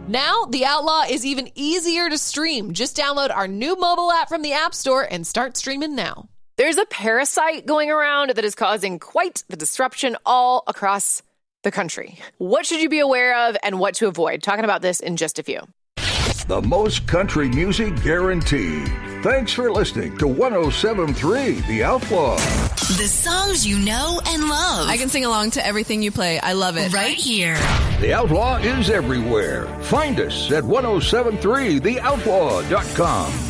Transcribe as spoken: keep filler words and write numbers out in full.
Now, The Outlaw is even easier to stream. Just download our new mobile app from the App Store and start streaming now. There's a parasite going around that is causing quite the disruption all across the country. What should you be aware of and what to avoid? Talking about this in just a few. The most country music guaranteed. Thanks for listening to one oh seven point three The Outlaw. The songs you know and love. I can sing along to everything you play. I love it. Right here. The Outlaw is everywhere. Find us at ten seventy-three the outlaw dot com.